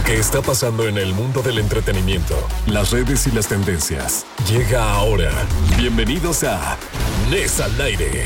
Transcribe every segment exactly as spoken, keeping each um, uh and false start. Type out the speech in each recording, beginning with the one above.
Lo que está pasando en el mundo del entretenimiento, las redes y las tendencias. Llega ahora. Bienvenidos a Nes al Aire.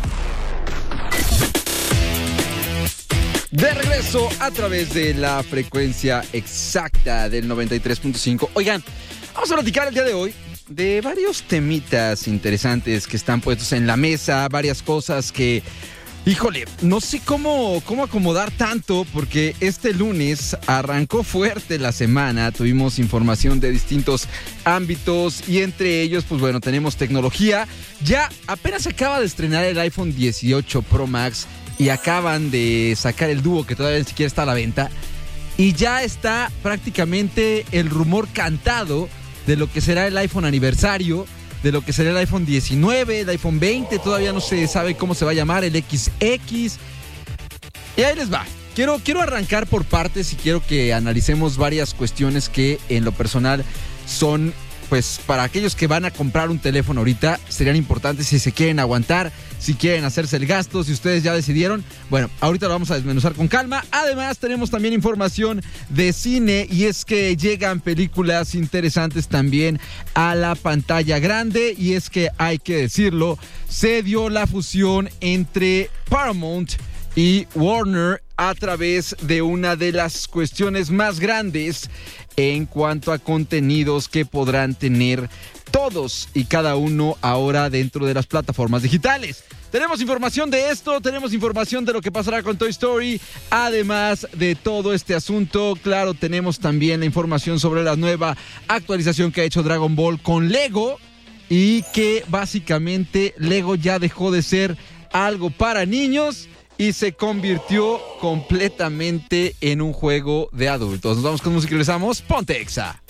De regreso a través de la frecuencia exacta del noventa y tres punto cinco. Oigan, vamos a platicar el día de hoy de varios temitas interesantes que están puestos en la mesa, varias cosas que, híjole, no sé cómo, cómo acomodar tanto, porque este lunes arrancó fuerte la semana, tuvimos información de distintos ámbitos y entre ellos, pues bueno, tenemos tecnología. Ya apenas acaba de estrenar el iPhone dieciocho Pro Max y acaban de sacar el dúo que todavía ni siquiera está a la venta y ya está prácticamente el rumor cantado de lo que será el iPhone aniversario, de lo que será el iPhone diecinueve, el iPhone veinte, todavía no se sabe cómo se va a llamar, el equis equis. Y ahí les va. Quiero, quiero arrancar por partes y quiero que analicemos varias cuestiones que en lo personal son, pues, para aquellos que van a comprar un teléfono ahorita, serían importantes si se quieren aguantar, si quieren hacerse el gasto, si ustedes ya decidieron. Bueno, ahorita lo vamos a desmenuzar con calma. Además, tenemos también información de cine y es que llegan películas interesantes también a la pantalla grande y es que, hay que decirlo, se dio la fusión entre Paramount y Warner a través de una de las cuestiones más grandes en cuanto a contenidos que podrán tener todos y cada uno ahora dentro de las plataformas digitales. Tenemos información de esto, tenemos información de lo que pasará con Toy Story, además de todo este asunto. Claro, tenemos también la información sobre la nueva actualización que ha hecho Dragon Ball con Lego y que básicamente Lego ya dejó de ser algo para niños y se convirtió completamente en un juego de adultos. Nos vamos con música y regresamos. Ponte Exa.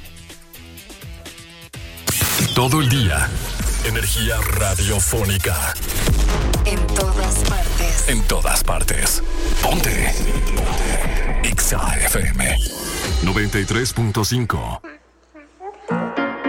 Todo el día, energía radiofónica. En todas partes. En todas partes. Ponte. Ponte. Exa F M noventa y tres punto cinco.